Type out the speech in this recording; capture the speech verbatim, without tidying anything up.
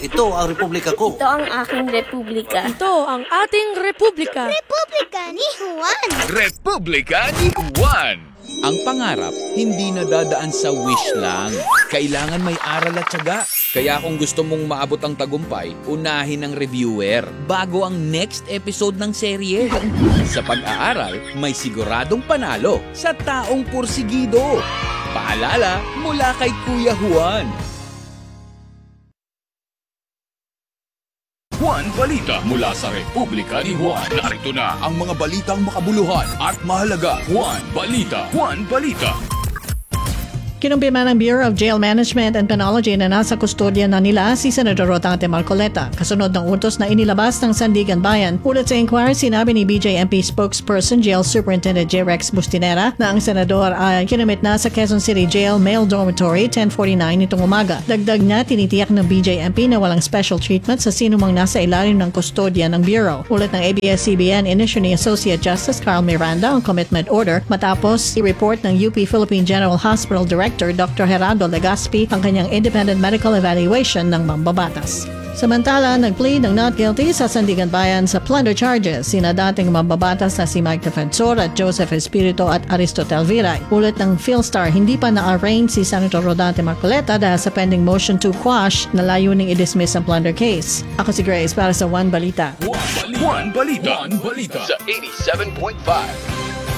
Ito ang republika ko. Ito ang aking republika. Ito ang ating republika. Republika ni Juan. Republika ni Juan. Ang pangarap, hindi nadadaan sa wish lang. Kailangan may aral at tiyaga. Kaya kung gusto mong maabot ang tagumpay, unahin ng reviewer bago ang next episode ng serye. Sa pag-aaral, may siguradong panalo sa taong pursigido. Paalala mula kay Kuya Juan. Juan Balita mula sa Republika ni Juan. Narito na ang mga balitang makabuluhan at mahalaga. Juan Balita. Juan Balita. Kinumpirma ng Bureau of Jail Management and Penology na nasa kustodya na nila si Senador Rotate Marcoleta kasunod ng utos na inilabas ng Sandigan Bayan. Ulat sa inquiry, sinabi ni B J M P spokesperson Jail Superintendent J. Rex Bustinera na ang senador ay kinumit na sa Quezon City Jail Male Dormitory ten forty-nine nitong umaga. Dagdag na tinitiyak ng B J M P na walang special treatment sa sinumang nasa ilalim ng kustodya ng Bureau. Ulat ng A B S C B N, inisyu ni Associate Justice Carl Miranda ang commitment order matapos i-report ng U P Philippine General Hospital Director Doctor Gerardo Legaspi ang kanyang independent medical evaluation ng mambabatas. Samantala, nag-plead ng not guilty sa Sandigan Bayan sa plunder charges sina dating mambabatas na si Mike Defensor at Joseph Espirito at Aristotel Viray. Ulat ng Philstar, hindi pa na-arraign si Senator Rodante Marcoleta dahil sa pending motion to quash na layuning i-dismiss ang plunder case. Ako si Grace para sa One Balita. Juan Balita. Juan Balita. Juan Balita. Sa eighty-seven point five.